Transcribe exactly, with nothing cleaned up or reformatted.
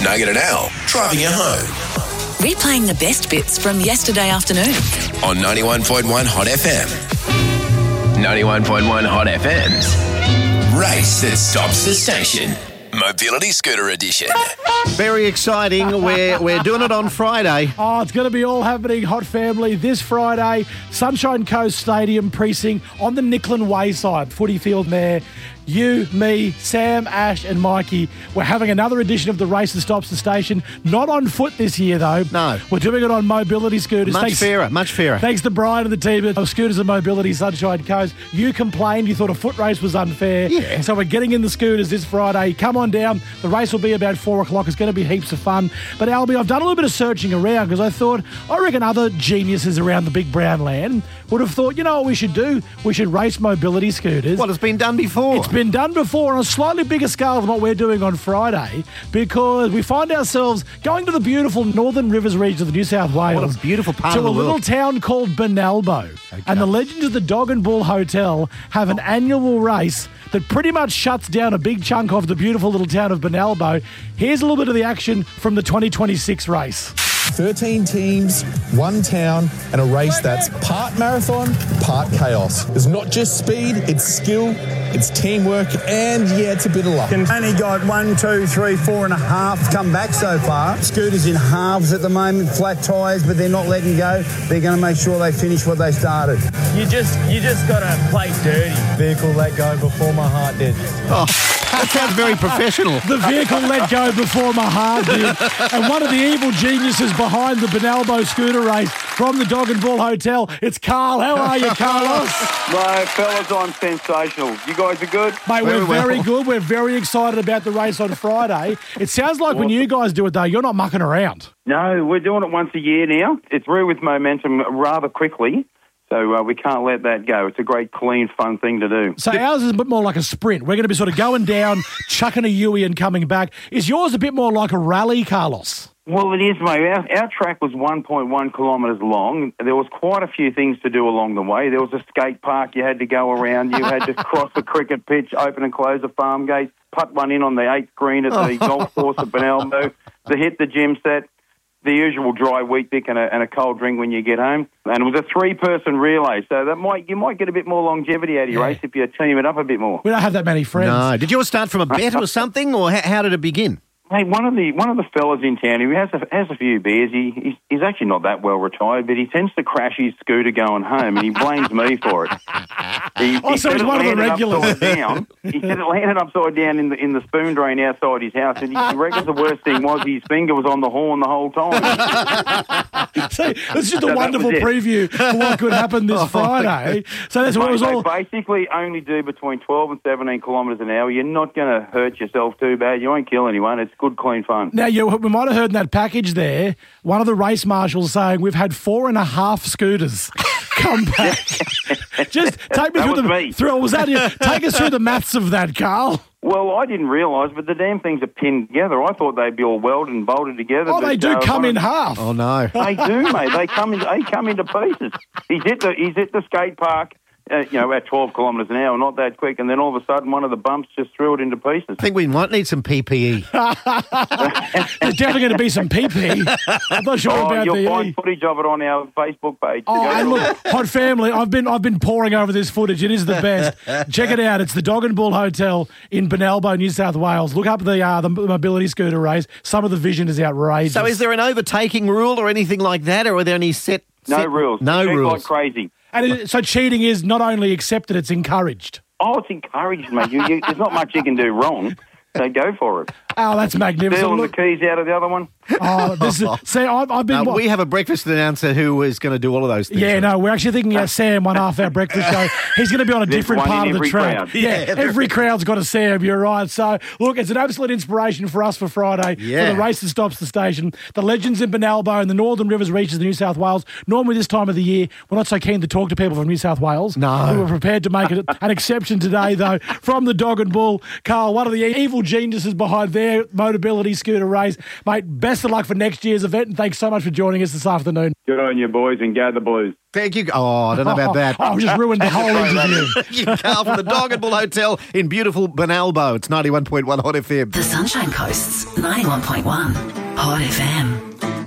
Nugget and Al, driving you home. Replaying the best bits from yesterday afternoon. On ninety-one point one Hot F M. ninety-one point one Hot F M's Race That Stops the Station. Mobility Scooter Edition. Very exciting. We're, we're doing it on Friday. Oh, it's going to be all happening, Hot Family, this Friday. Sunshine Coast Stadium precinct on the Nicklin Wayside. Footy field there. You, me, Sam, Ash and Mikey. We're having another edition of the Race That Stops the Station. Not on foot this year, though. No. We're doing it on mobility scooters. Much thanks, fairer, much fairer. Thanks to Brian and the team at Scooters and Mobility Sunshine Coast. You complained you thought a foot race was unfair. Yeah. So we're getting in the scooters this Friday. Come on down. The race will be about four o'clock. It's going to be heaps of fun. But Albie, I've done a little bit of searching around because I thought, I reckon other geniuses around the big brown land would have thought, you know what we should do? We should race mobility scooters. Well, it's been done before. It's been done before on a slightly bigger scale than what we're doing on Friday because we find ourselves going to the beautiful Northern Rivers region of the New South Wales. What a beautiful part to of the a little world. town called Benalbo. Okay. And the Legends of the Dog and Bull Hotel have an annual race that pretty much shuts down a big chunk of the beautiful little town of Benalbo. Here's a little bit of the action from the twenty twenty-six race. thirteen teams, one town, and a race that's part marathon, part chaos. It's not just speed, it's skill, it's teamwork, and yeah, it's a bit of luck. Only got one, two, three, four and a half come back so far. Scooters in halves at the moment, flat tyres, but they're not letting go. They're going to make sure they finish what they started. You just you just got to play dirty. Vehicle let go before my heart did. Oh, that sounds very professional. The vehicle let go before my heart did. And one of the evil geniuses behind the Benalbo scooter race from the Dog and Bull Hotel, it's Carl. How are you, Carlos? No, fellas, I'm sensational. You guys are good? Mate, Very we're very well. good. We're very excited about the race on Friday. It sounds like when you guys do it, though, you're not mucking around. No, we're doing it once a year now. It's through with momentum rather quickly, so uh, we can't let that go. It's a great, clean, fun thing to do. So ours is a bit more like a sprint. We're going to be sort of going down, chucking a Yui and coming back. Is yours a bit more like a rally, Carlos? Well, it is, mate. Our, our track was one point one kilometres long. There was quite a few things to do along the way. There was a skate park you had to go around. You had to cross the cricket pitch, open and close the farm gate, putt one in on the eighth green at the golf course at Benalbo, to hit the gym set, the usual dry wheat bick and a, and a cold drink when you get home. And it was a three-person relay, so that might you might get a bit more longevity out of your Yeah. race if you team it up a bit more. We don't have that many friends. No. Did yours start from a bet or something, or how, how did it begin? Hey, one of the one of the fellas in town who has a, has a few beers, he, he's, he's actually not that well retired, but he tends to crash his scooter going home, and he blames me for it. He, Oh, he so said he's it one of the landed regulars. upside down. He said it landed upside down in the in the spoon drain outside his house, and he reckons the worst thing was his finger was on the horn the whole time. See, it's just a that wonderful was it. preview for what could happen this Friday. So that's what it was Mate, they all... basically only do between twelve and seventeen kilometres an hour. You're not going to hurt yourself too bad. You won't kill anyone. It's good, clean fun. Now, you, we might have heard in that package there, one of the race marshals saying we've had four and a half scooters come back. Just take me That through was the me. through. Was that you? Take us through the maths of that, Carl. Well, I didn't realise, but the damn things are pinned together. I thought they'd be all welded and bolted together. Oh, but, they do uh, come one in of- half. Oh, no. They do, mate. They come in. They come into pieces. He's at the he's at the skate park, uh, you know, at twelve kilometres an hour, not that quick, and then all of a sudden, one of the bumps just threw it into pieces. I think we might need some P P E. There's definitely going to be some P P. I'm not sure Oh, about you'll the find E. footage of it on our Facebook page. Oh, Go and to look, Hot Family, I've been I've been poring over this footage. It is the best. Check it out. It's the Dog and Bull Hotel in Benalbo, New South Wales. Look up the uh, the mobility scooter race. Some of the vision is outrageous. So is there an overtaking rule or anything like that, or are there any set... No set- rules. No Cheat rules. like crazy. And it, so cheating is not only accepted, it's encouraged. Oh, it's encouraged, mate. You, you, there's not much you can do wrong. So go for it. Oh, that's magnificent. Stealing the Look, keys out of the other one. oh, this is, see, I've, I've been... No, we have a breakfast announcer who is going to do all of those things. Yeah, no, we're actually thinking of Sam one half our breakfast show. He's going to be on a There's different one part in of the every track. crowd. Yeah, Yeah, every crowd's got a Sam, you're right. So, look, it's an absolute inspiration for us for Friday, Yeah. for the race that stops the station. The Legends in Benalbo and the Northern Rivers reaches of New South Wales. Normally this time of the year, we're not so keen to talk to people from New South Wales. No. We were prepared to make it an exception today, though, from the Dog and Bull. Carl, one of the evil evil geniuses behind their Motability scooter race. Mate, best of luck for next year's event, and thanks so much for joining us this afternoon. Good on you, boys, and go the Blues. Thank you. Oh, I don't know about that. Oh, I've just ruined the whole interview. You Carl from the Dog and Bull Hotel in beautiful Benalbo. It's ninety-one point one Hot F M. The Sunshine Coast's ninety-one point one Hot F M.